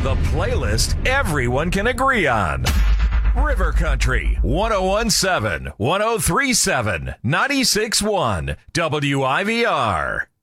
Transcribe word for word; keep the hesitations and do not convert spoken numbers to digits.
The playlist everyone can agree on. River Country, one oh one point seven, one oh three point seven, ninety-six point one, W I V R.